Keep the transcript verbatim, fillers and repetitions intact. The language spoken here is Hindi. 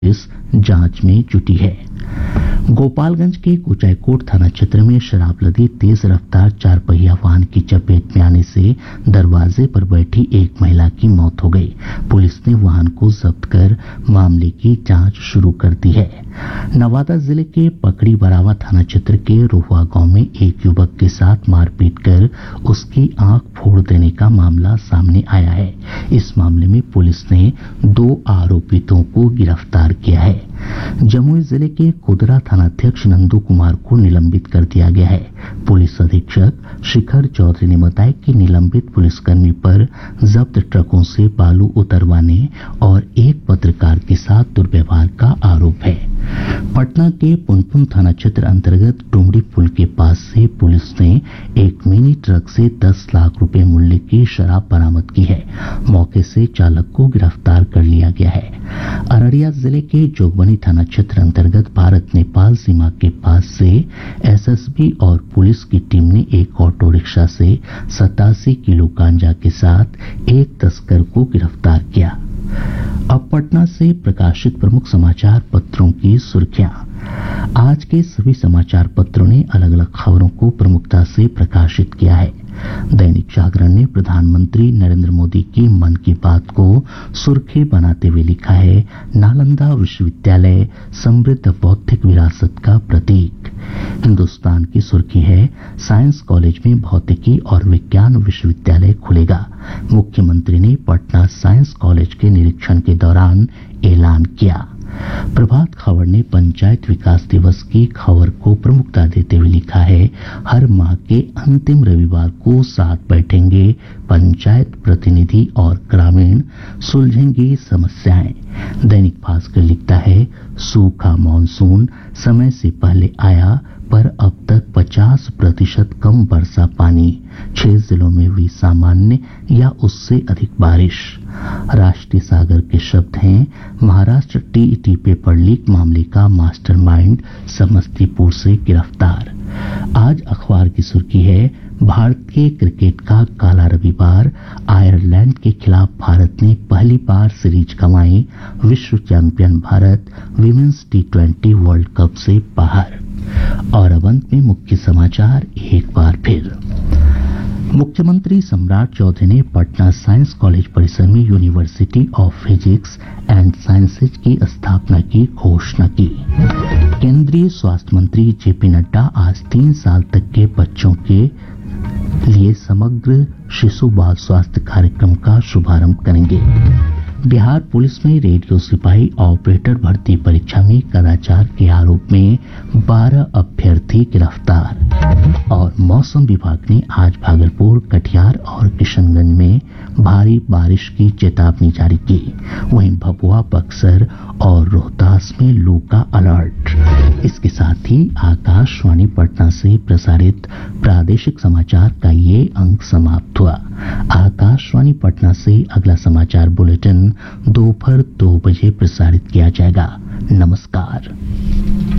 पुलिस जांच में जुटी है। गोपालगंज के कुचायकोट थाना क्षेत्र में शराब लदी तेज रफ्तार चार पहिया वाहन की चपेट में आने से दरवाजे पर बैठी एक महिला की मौत हो गई। पुलिस ने वाहन को जब्त कर मामले की जांच शुरू कर दी है। नवादा जिले के पकड़ी बरावा थाना क्षेत्र के रोहुआ गांव में एक युवक के साथ मारपीट कर उसकी आंख फोड़ देने का मामला सामने आया है। इस मामले में पुलिस ने दो आरोपितों को गिरफ्तार किया है। जमुई जिले के कुदरा थानाध्यक्ष नंदू कुमार को निलंबित कर दिया गया है। पुलिस अधीक्षक शिखर चौधरी ने बताया कि निलंबित पुलिसकर्मी पर जब्त ट्रकों से बालू उतरवाने और एक पत्रकार के साथ दुर्व्यवहार का आरोप है। पटना के पुनपुन थाना क्षेत्र अंतर्गत डुमरी पुल के पास से पुलिस ने एक मिनी ट्रक से दस लाख रुपए मूल्य की शराब बरामद की है। मौके से चालक को गिरफ्तार कर लिया गया है। अररिया जिले के जोगबनी थाना क्षेत्र अंतर्गत भारत नेपाल सीमा के पास से एसएसबी और पुलिस की टीम ने एक ऑटो रिक्शा से सतासी किलो गांजा के साथ एक तस्कर को गिरफ्तार किया। अब पटना से प्रकाशित प्रमुख समाचार पत्रों की सुर्खियां। आज के सभी समाचार पत्रों ने अलग अलग खबरों को प्रमुखता से प्रकाशित किया है। दैनिक जागरण ने प्रधानमंत्री नरेंद्र मोदी की मन की बात को सुर्खी बनाते हुए लिखा है, नालंदा विश्वविद्यालय समृद्ध बौद्धिक विरासत का प्रतीक। हिंदुस्तान की सुर्खी है, साइंस कॉलेज में भौतिकी और विज्ञान विश्वविद्यालय खुलेगा। मुख्यमंत्री ने पटना साइंस कॉलेज के निरीक्षण के दौरान ऐलान किया। प्रभात खबर ने पंचायत विकास दिवस की खबर को प्रमुखता देते हुए लिखा है, हर माह के अंतिम रविवार को साथ बैठेंगे पंचायत प्रतिनिधि और ग्रामीण, सुलझेंगी समस्याएं। दैनिक भास्कर लिखता है, सूखा मानसून समय से पहले आया पर अब तक पचास प्रतिशत कम बरसा पानी, छह जिलों में हुई सामान्य या उससे अधिक बारिश। राष्ट्रीय सागर के शब्द हैं, महाराष्ट्र टीईटी पेपर लीक मामले का मास्टरमाइंड समस्तीपुर से गिरफ्तार। आज अखबार की सुर्खी है, भारत के क्रिकेट का काला रविवार, आयरलैंड के खिलाफ भारत ने पहली बार सीरीज गंवाई, विश्व champion Bharat women's T twenty world cup से बाहर। और अब अंत में मुख्य समाचार एक बार फिर। मुख्यमंत्री सम्राट चौधरी ने पटना साइंस कॉलेज परिसर में university of physics and sciences की स्थापना की घोषणा की। केंद्रीय स्वास्थ्य मंत्री जेपी नड्डा आज तीन साल तक के बच्चों के लिए समग्र शिशु बाल स्वास्थ्य कार्यक्रम का शुभारंभ करेंगे। बिहार पुलिस में रेडियो सिपाही ऑपरेटर भर्ती परीक्षा में कदाचार के आरोप में बारह अभ्यर्थी गिरफ्तार। और मौसम विभाग ने आज भागलपुर, कटिहार और किशनगंज में भारी बारिश की चेतावनी जारी की। वहीं भभुआ, बक्सर और रोहतास में लू का अलर्ट। इसके साथ ही आकाशवाणी पटना से प्रसारित प्रादेशिक समाचार का ये अंक समाप्त हुआ। आकाशवाणी पटना से अगला समाचार बुलेटिन दोपहर दो बजे प्रसारित किया जाएगा। नमस्कार।